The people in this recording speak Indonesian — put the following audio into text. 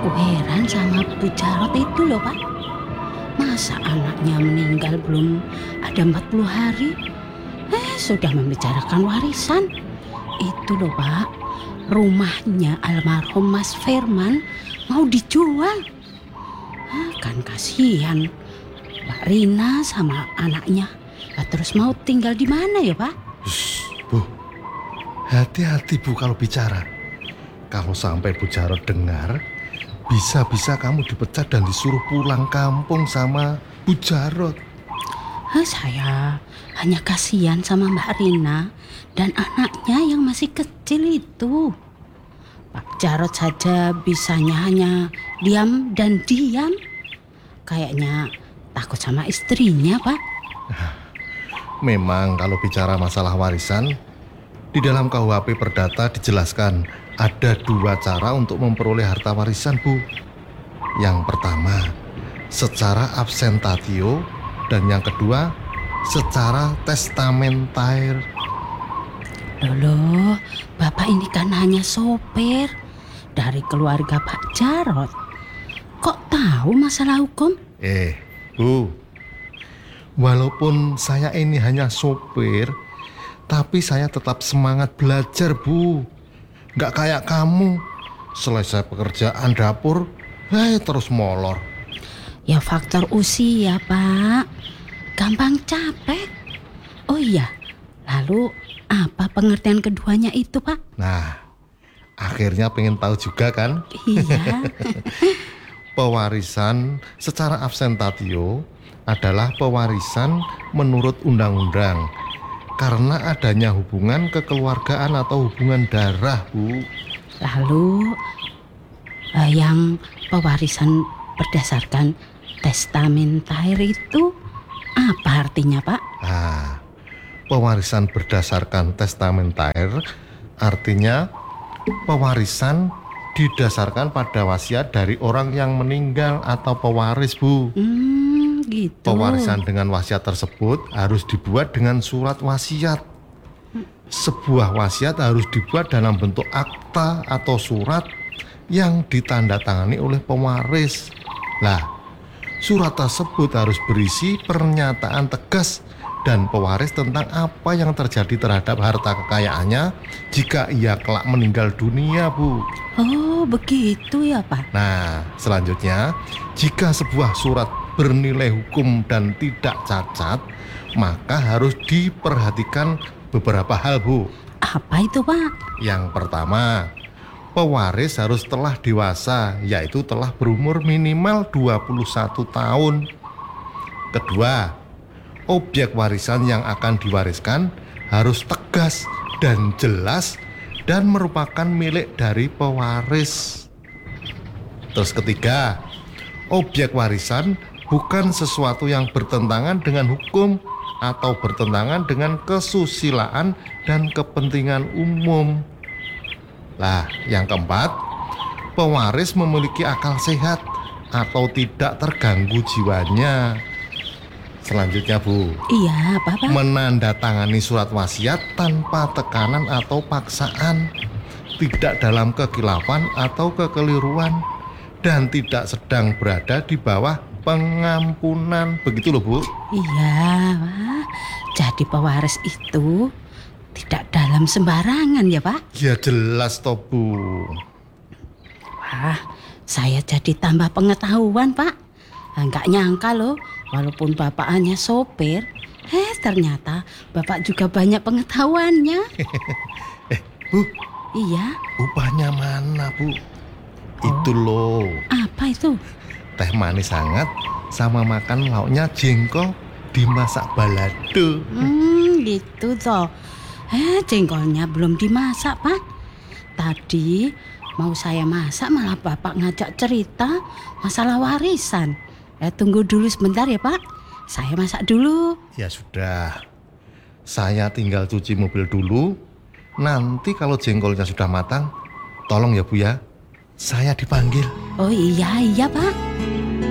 Aku heran sama Bu Jarot itu loh Pak. Masa anaknya meninggal belum ada 40 hari, sudah membicarakan warisan. Itu loh Pak, rumahnya almarhum Mas Firman mau dijual. Kan kasihan Mbak Rina sama anaknya. Terus mau tinggal di mana ya Pak? Bu, hati-hati Bu kalau bicara. Kalau sampai Bu Jarot dengar, bisa-bisa kamu dipecat dan disuruh pulang kampung sama Bu Jarot. Saya hanya kasihan sama Mbak Rina dan anaknya yang masih kecil itu. Pak Jarot saja bisanya hanya diam dan diam. Kayaknya takut sama istrinya, Pak. Memang kalau bicara masalah warisan, di dalam KUHP Perdata dijelaskan ada 2 cara untuk memperoleh harta warisan, Bu. Yang pertama, secara absentatio, dan yang kedua, secara testamentaire. Loh, Bapak ini kan hanya sopir dari keluarga Pak Jarot. Kok tahu masalah hukum? Bu, walaupun saya ini hanya sopir, tapi saya tetap semangat belajar, Bu. Gak kayak kamu, selesai pekerjaan dapur, terus molor. Ya faktor usia, Pak. Gampang capek. Oh iya, lalu apa pengertian keduanya itu, Pak? Nah, akhirnya pengen tahu juga kan? Iya. Pewarisan secara absentatio adalah pewarisan menurut undang-undang. Karena adanya hubungan kekeluargaan atau hubungan darah, Bu. Lalu yang pewarisan berdasarkan testamentaire itu apa artinya, Pak? Pewarisan berdasarkan testamentaire artinya pewarisan didasarkan pada wasiat dari orang yang meninggal atau pewaris, Bu. Gitu. Pewarisan dengan wasiat tersebut harus dibuat dengan surat wasiat. Sebuah wasiat harus dibuat dalam bentuk akta atau surat yang ditandatangani oleh pewaris. Surat tersebut harus berisi pernyataan tegas dan pewaris tentang apa yang terjadi terhadap harta kekayaannya jika ia kelak meninggal dunia, Bu. Oh, begitu ya, Pak? Nah, selanjutnya, jika sebuah surat bernilai hukum dan tidak cacat, maka harus diperhatikan beberapa hal, Bu. Apa itu, Pak? Yang pertama, pewaris harus telah dewasa, yaitu telah berumur minimal 21 tahun. Kedua, objek warisan yang akan diwariskan harus tegas dan jelas dan merupakan milik dari pewaris. Terus ketiga, objek warisan bukan sesuatu yang bertentangan dengan hukum atau bertentangan dengan kesusilaan dan kepentingan umum. Yang keempat, pewaris memiliki akal sehat atau tidak terganggu jiwanya. Selanjutnya, Bu. Iya, Pak. Menandatangani surat wasiat tanpa tekanan atau paksaan, tidak dalam kekilafan atau kekeliruan, dan tidak sedang berada di bawah pengampunan. Begitu loh, Bu. Iya, Pak. Jadi pewaris itu tidak dalam sembarangan ya, Pak? Ya jelas toh, Bu. Wah, saya jadi tambah pengetahuan, Pak. Nggak nyangka loh, walaupun Bapak hanya sopir, ternyata Bapak juga banyak pengetahuannya. Bu. Iya. Upahnya mana, Bu? Itu loh. Apa itu? Teh manis hangat sama makan lauknya jengkol dimasak balado. Gitu toh. Jengkolnya belum dimasak, Pak. Tadi mau saya masak malah Bapak ngajak cerita masalah warisan. Tunggu dulu sebentar ya, Pak. Saya masak dulu. Ya sudah. Saya tinggal cuci mobil dulu. Nanti kalau jengkolnya sudah matang, tolong ya, Bu ya. Saya dipanggil. Oh iya, Pak.